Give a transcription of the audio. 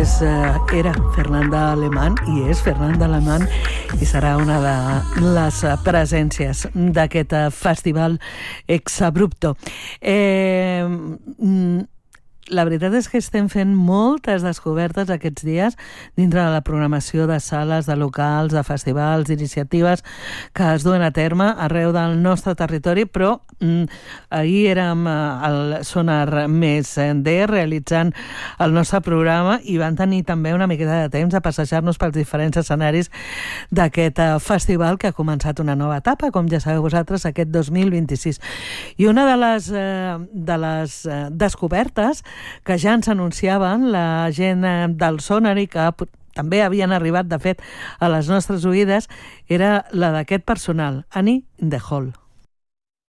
era Fernanda Alemán i és Fernanda Alemán i serà una de les presències d'aquest festival Exabrupto. La veritat és que estem fent moltes descobertes aquests dies dintre de la programació de sales, de locals, de festivals, d'iniciatives que es duen a terme arreu del nostre territori, però ahir érem al Sonar Més D realitzant el nostre programa i van tenir també una miqueta de temps a passejar-nos pels diferents escenaris d'aquest festival que ha començat una nova etapa, com ja sabeu vosaltres, aquest 2026. I una de les descobertes que ja ens anunciaven la gent del Sonar i que també havien arribat, de fet, a les nostres oïdes, era la d'aquest personal, Annie in the Hall.